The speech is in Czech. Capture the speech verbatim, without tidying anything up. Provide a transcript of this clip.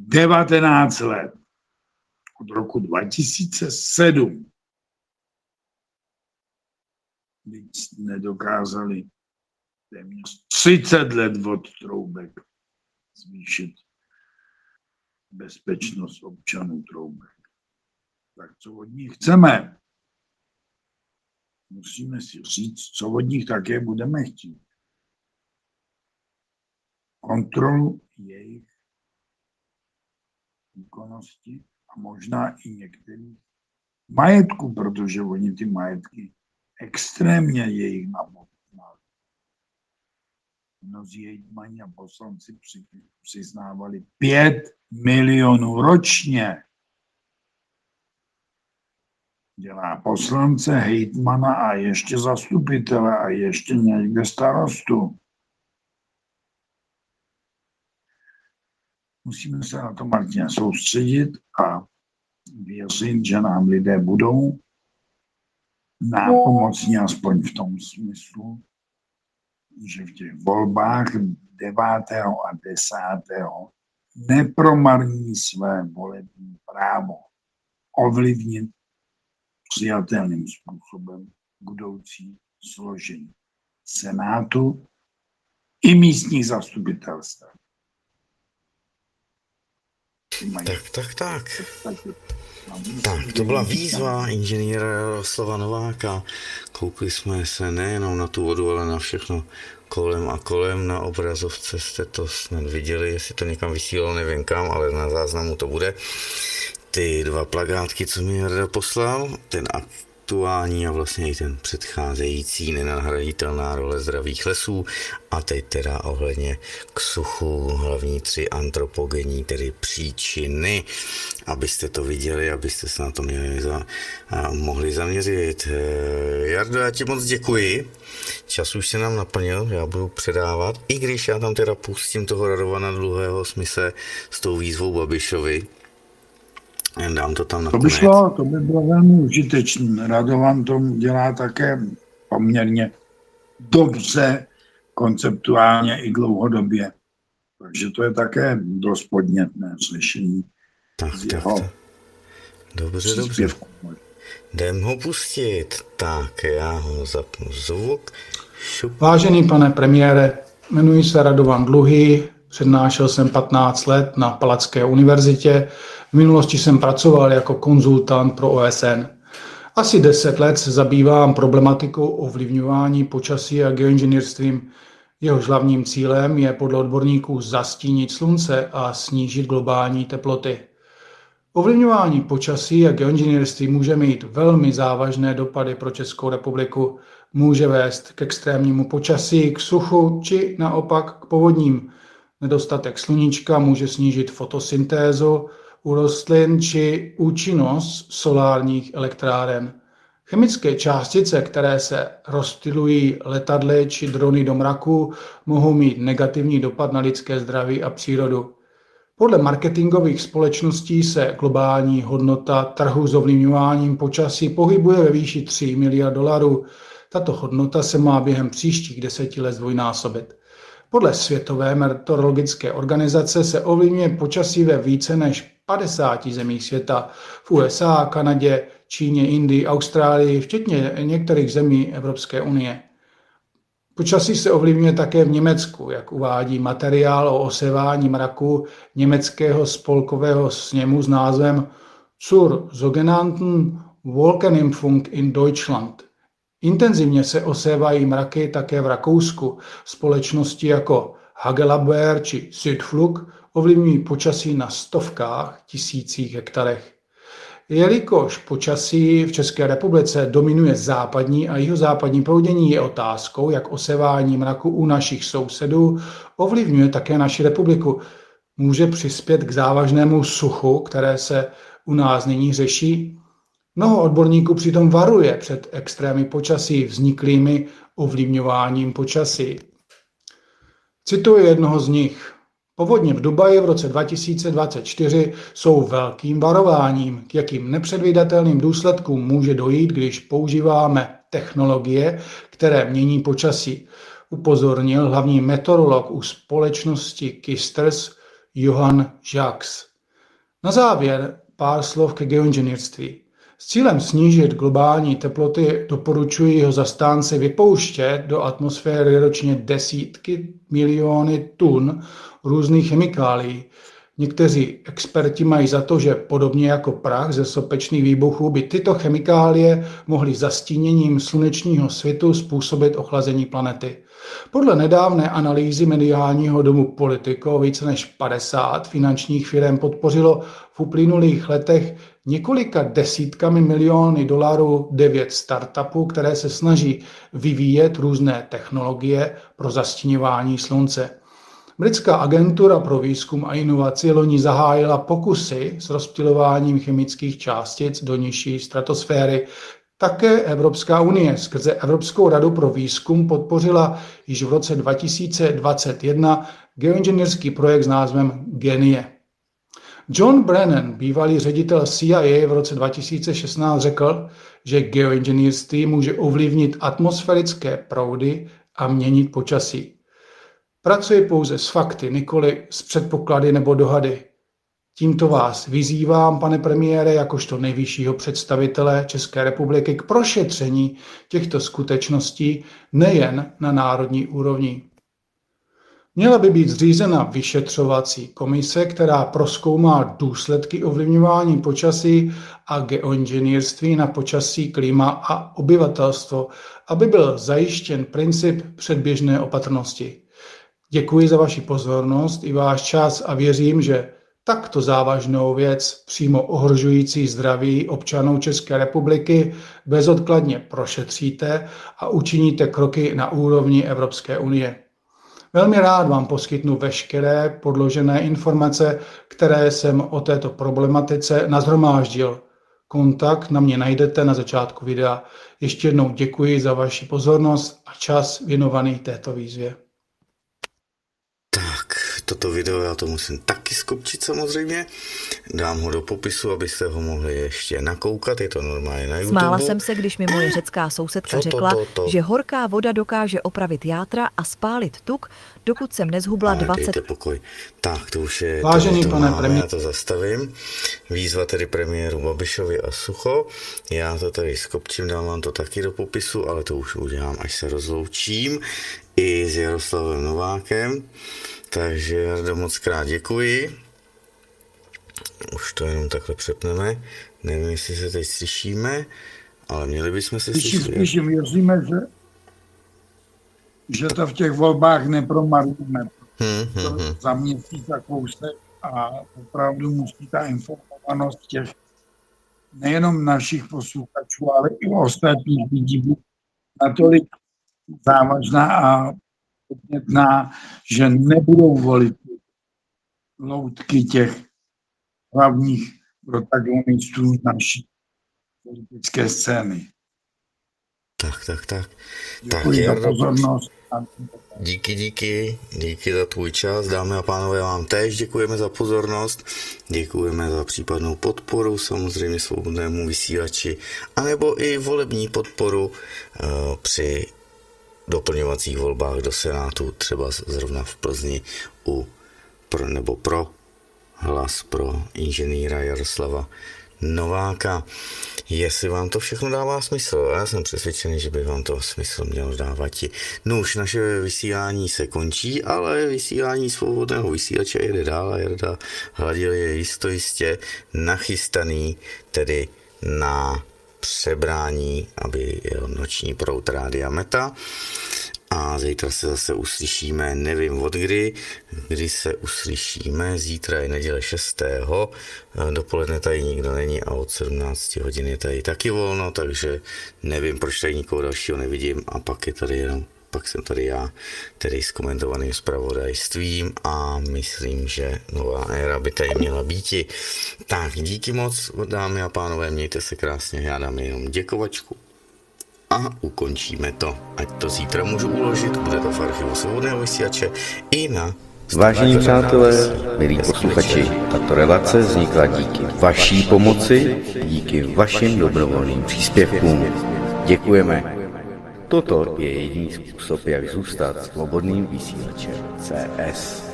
devatenáct let. Od roku dva tisíce sedm. Víc nedokázali téměř třicet let od Troubek zvýšit bezpečnost občanů Troubek. Tak co od nich chceme? Musíme si říct, co od nich také budeme chtít. Kontrolu jejich výkonnosti a možná i některých majetků, protože oni ty majetky extrémně jejich namohli. Mnozí hejtmani a poslanci přiznávali pět milionů ročně. Dělá poslance, hejtmana a ještě zastupitele a ještě někde starostu. Musíme se na to, Martina, soustředit a věřit, že nám lidé budou nápomocní aspoň v tom smyslu, že v těch volbách devátého a desátého nepromarní své volební právo ovlivnit přijatelným způsobem budoucí složení Senátu i místních zastupitelstv. Tak, tak, tak. Tak, to byla výzva inženýra Jaroslava Nováka. Koukli jsme se nejenom na tu vodu, ale na všechno kolem a kolem. Na obrazovce jste to snad viděli, jestli to někam vysílalo, nevím kam, ale na záznamu to bude. Ty dva plakátky, co mi Jarda poslal, ten aktuální a vlastně i ten předcházející, nenahraditelná role zdravých lesů, a teď teda ohledně k suchu, hlavní tři antropogenní, tedy příčiny, abyste to viděli, abyste se na to měli za, mohli zaměřit. Jardo, já ti moc děkuji. Čas už se nám naplnil, já budu předávat, i když já tam teda pustím toho Radovana Dluhého Smise s tou výzvou Babišovi. Dám to tam na to by šlo, to by bylo velmi užitečné. Radovan to dělá také poměrně dobře, konceptuálně i dlouhodobě. Takže to je také dost podnětné slyšení. Tak, tak, tak. Dobře, dobře. Jdem ho pustit. Tak, já ho zapnu zvuk. Šup. Vážený pane premiére, jmenuji se Radovan Dluhý, přednášel jsem patnáct let na Palacké univerzitě. V minulosti jsem pracoval jako konzultant pro O S N. Asi deset let se zabývám problematikou ovlivňování počasí a geoinženýrstvím. Jehož hlavním cílem je podle odborníků zastínit slunce a snížit globální teploty. Ovlivňování počasí a geoinženýrství může mít velmi závažné dopady pro Českou republiku. Může vést k extrémnímu počasí, k suchu či naopak k povodním. Nedostatek sluníčka může snížit fotosyntézu u rostlin či účinnost solárních elektráren. Chemické částice, které se rozptylují letadly či drony do mraku, mohou mít negativní dopad na lidské zdraví a přírodu. Podle marketingových společností se globální hodnota trhu s ovlivňováním počasí pohybuje ve výši tři miliardy dolarů. Tato hodnota se má během příštích deseti let zdvojnásobit. Podle Světové meteorologické organizace se ovlivňuje počasí ve více než padesáti zemích světa, v U S A, Kanadě, Číně, Indii, Austrálii, včetně některých zemí Evropské unie. Počasí se ovlivňuje také v Německu, jak uvádí materiál o osévání mraku německého spolkového sněmu s názvem Zur sogenannten Wolkenimpfung in Deutschland. Intenzivně se osévají mraky také v Rakousku. Společnosti jako Hagelabwehr či Südflug ovlivňují počasí na stovkách tisících hektarech. Jelikož počasí v České republice dominuje západní a jihozápadní proudění, je otázkou, jak osévání mraku u našich sousedů ovlivňuje také naši republiku. Může přispět k závažnému suchu, které se u nás nyní řeší. Mnoho odborníků přitom varuje před extrémy počasí vzniklými ovlivňováním počasí. Cituji jednoho z nich. Povodně v Dubaji v roce dva tisíce dvacet čtyři jsou velkým varováním, k jakým nepředvídatelným důsledkům může dojít, když používáme technologie, které mění počasí, upozornil hlavní meteorolog u společnosti Kisters Johan Jacques. Na závěr pár slov ke geoinženýrství. S cílem snížit globální teploty doporučují ho zastánci vypouštět do atmosféry ročně desítky miliony tun různých chemikálií. Někteří experti mají za to, že podobně jako prach ze sopečných výbuchů by tyto chemikálie mohly zastíněním slunečního svitu způsobit ochlazení planety. Podle nedávné analýzy mediálního domu Politico více než padesát finančních firm podpořilo v uplynulých letech několika desítkami miliony dolarů devět startupů, které se snaží vyvíjet různé technologie pro zastíňování slunce. Britská agentura pro výzkum a inovaci loni zahájila pokusy s rozptylováním chemických částic do nižší stratosféry. Také Evropská unie skrze Evropskou radu pro výzkum podpořila již v roce dva tisíce dvacet jedna geoinženýrský projekt s názvem Genie. John Brennan, bývalý ředitel C I A, v roce dva tisíce šestnáct řekl, že geoinženýrství může ovlivnit atmosférické proudy a měnit počasí. Pracuji pouze s fakty, nikoli s předpoklady nebo dohady. Tímto vás vyzývám, pane premiére, jakožto nejvyššího představitele České republiky k prošetření těchto skutečností nejen na národní úrovni. Měla by být zřízena vyšetřovací komise, která prozkoumá důsledky ovlivňování počasí a geoinženýrství na počasí, klima a obyvatelstvo, aby byl zajištěn princip předběžné opatrnosti. Děkuji za vaši pozornost i váš čas a věřím, že takto závažnou věc, přímo ohrožující zdraví občanů České republiky, bezodkladně prošetříte a učiníte kroky na úrovni Evropské unie. Velmi rád vám poskytnu veškeré podložené informace, které jsem o této problematice nashromáždil. Kontakt na mě najdete na začátku videa. Ještě jednou děkuji za vaši pozornost a čas věnovaný této výzvě. Tak, toto video já to musím taky skopčit samozřejmě. Dám ho do popisu, abyste ho mohli ještě nakoukat, je to normálně na YouTube. Smála jsem se, když mi moje řecká sousedka to, řekla, to, to, to. že horká voda dokáže opravit játra a spálit tuk, dokud jsem nezhubla Ale dvacet... dejte pokoj. Tak, to už je... Vážený to, to pane máme, premiére. Já to zastavím. Výzva tedy premiéru Babišovi a Sucho. Já to tady skopčím, dám vám to taky do popisu, ale to už udělám, až se rozloučím i s Jaroslavem Novákem. Takže Jardo, moc krát děkuji. Už to jenom takhle přepneme. Nevím, jestli se teď slyšíme, ale měli bychom se Když slyšet. spíš věříme, že, že to v těch volbách nepromarníme. Hmm, hmm, hmm. Za měsíc a kousek a opravdu musí ta informovanost těch nejenom našich posluchačů, ale i ostatních lidí být natolik závažná a podnětná, že nebudou volit loutky těch hlavních protagonistů naší politické scény. Tak, tak, tak. Děkuji tak, za Jardo, pozornost. díky, díky, díky za tvůj čas, dámy a pánové, vám též děkujeme za pozornost, děkujeme za případnou podporu, samozřejmě svobodnému vysílači, anebo i volební podporu uh, při doplňovacích volbách do Senátu, třeba zrovna v Plzni u pro, nebo pro hlas pro inženýra Jaroslava Nováka. Jestli vám to všechno dává smysl, já jsem přesvědčený, že by vám to smysl mělo dávat. No už naše vysílání se končí, ale vysílání svobodného vysílače jede dál a Jarda Hladil je jistojistě nachystaný tedy na přebrání, aby jel noční proud Rádia Meta. A zítra se zase uslyšíme, nevím od kdy, kdy se uslyšíme, zítra je neděle šestého dopoledne tady nikdo není a od sedmnácti hodin je tady taky volno, takže nevím, proč tady nikoho dalšího nevidím a pak je tady jenom, pak jsem tady já, tedy s komentovaným zpravodajstvím a myslím, že nová éra by tady měla býti. Tak díky moc, dámy a pánové, mějte se krásně, já dám jenom děkovačku. A ukončíme to. Ať to zítra můžu uložit, bude to v archivu svobodného vysílače i na... Vážení přátelé, milí posluchači, tato relace vznikla díky vaší pomoci, díky vašim dobrovolným příspěvkům. Děkujeme. Toto je jediný způsob, jak zůstat svobodným vysílačem C S.